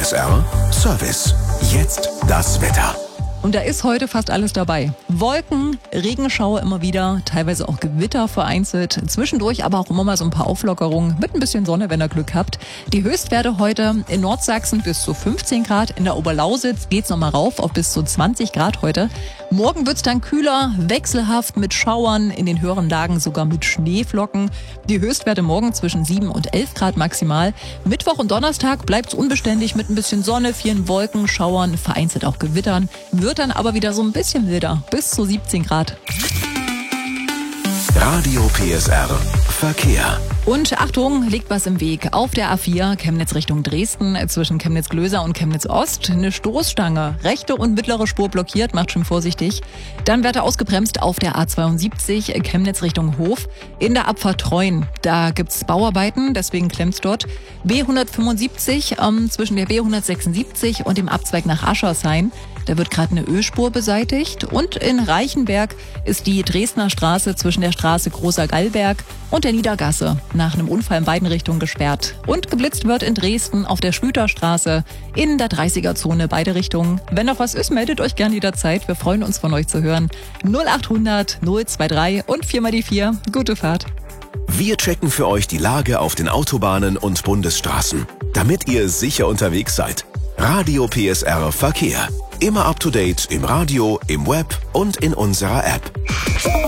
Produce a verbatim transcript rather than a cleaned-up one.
S R Service. Jetzt das Wetter. Und da ist heute fast alles dabei. Wolken, Regenschauer immer wieder, teilweise auch Gewitter vereinzelt. Zwischendurch aber auch immer mal so ein paar Auflockerungen mit ein bisschen Sonne, wenn ihr Glück habt. Die Höchstwerte heute in Nordsachsen bis zu fünfzehn Grad. In der Oberlausitz geht's nochmal rauf auf bis zu zwanzig Grad heute. Morgen wird's dann kühler, wechselhaft mit Schauern, in den höheren Lagen sogar mit Schneeflocken. Die Höchstwerte morgen zwischen sieben und elf Grad maximal. Mittwoch und Donnerstag bleibt's unbeständig mit ein bisschen Sonne, vielen Wolken, Schauern, vereinzelt auch Gewittern. Wird dann aber wieder so ein bisschen milder, bis zu siebzehn Grad. Radio P S R Verkehr. Und Achtung, liegt was im Weg. Auf der A vier Chemnitz Richtung Dresden zwischen Chemnitz-Glöser und Chemnitz-Ost eine Stoßstange. Rechte und mittlere Spur blockiert, macht schon vorsichtig. Dann wird er ausgebremst auf der A zweiundsiebzig Chemnitz Richtung Hof. In der Abfahrt Treuen, da gibt's Bauarbeiten, deswegen klemmt's dort. B hundertfünfundsiebzig ähm, zwischen der B hundertsechsundsiebzig und dem Abzweig nach Aschershain. Da wird gerade eine Ölspur beseitigt. Und in Reichenberg ist die Dresdner Straße zwischen der Straße Großer Gallberg und der Niedergasse nach einem Unfall in beiden Richtungen gesperrt. Und geblitzt wird in Dresden auf der Schlüterstraße in der dreißiger-Zone beide Richtungen. Wenn noch was ist, meldet euch gern jederzeit. Wir freuen uns, von euch zu hören. null achthundert null drei und vier mal die vier. Gute Fahrt. Wir checken für euch die Lage auf den Autobahnen und Bundesstraßen, damit ihr sicher unterwegs seid. Radio P S R Verkehr. Immer up to date im Radio, im Web und in unserer App.